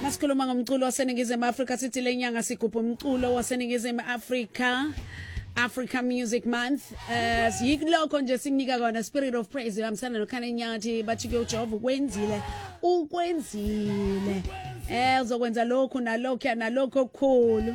Masikhuluma ngomculo waseningizimu Afrika sithi lenyanga sigubha umculo waseningizimu Afrika Africa Music Month. Yikilokho nje sikunika kona Spirit of Praise hamsana noKhane Nyathi bathi ke uJehova ukwenzile. Uzokwenza lokho nalokho okukhulu.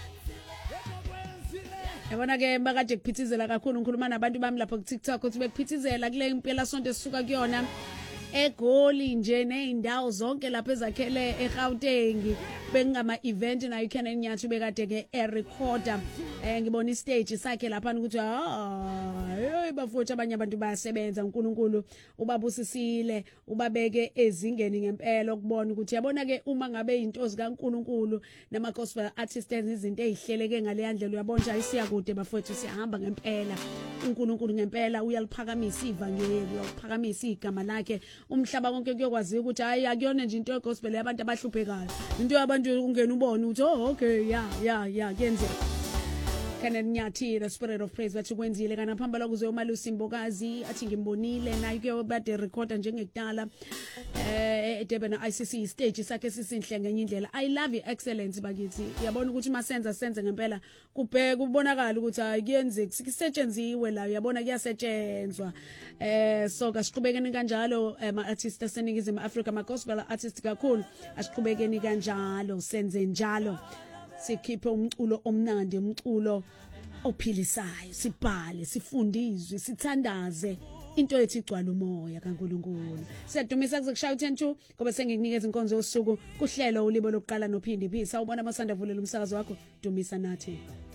Yabona ke bakade kuphithizela kakhulu ngikhuluma nabantu bami lapha ku TikTok ukuthi bekuphithizela kule impela sonto esisuka kuyona eGoli nje nezindawo zonke lapha ezakhele eGauteng bengama event na uKhane Nyathi bekade ke recorder ngibona istage sakhe lapha ukuthi hey bafowethu abanye abantu bayasebenza uNkulunkulu ubabusisile ubabeke ezingeni ngempela ukubona ukuthi yabona ke uma ngabe into zikaNkulunkulu nama gospel artists izinto ezihleleke ngale yandlela uyabona isiya kude bafowethu siyahamba ngempela uNkulunkulu ngempela uyaliphakamisa ivangeli uyaphakamisa igama lakhe umhlaba konke kuyokwazi ukuthi hayi akuyona nje into yegospel yabantu abahluphekayo into yabantu ungena ubone ukuthi okay kuyenzeka Khane Nyathi the Spirit of Praise bathi kwenzile kana phambala kuze uMalusi Mbokazi athi ngimbonile naye ke bade recorder njengekudala eDurban ICC stage sakhe sisinhle ngenye indlela I love your excellence bakithi uyabona ukuthi senze ngempela kubonakala ukuthi ayiyenzeki sikusetshenzwe la uyabona kuyasetshenzwa so kasiqhubekeni kanjalo ama artists aseningizimu Africa ama gospel artists kakhulu asiqhubekeni kanjalo senze njalo sikhiphe umculo omnandi umculo ophilisayo sibhale sifundizwe sithandaze into ethi igcwala umoya kaNkulunkulu siyadumisa kuzokushaya u10 ngoba sengikunikeza inkonzo yosuku kuhlelo ulibo lokuqala nophindi phisa ubona amasanda vulela umsakazo wakho dumisa nathi